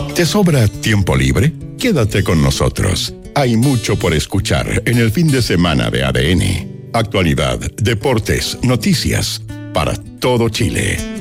¿Te sobra tiempo libre? Quédate con nosotros. Hay mucho por escuchar en el fin de semana de ADN. Actualidad, deportes, noticias, para todo Chile.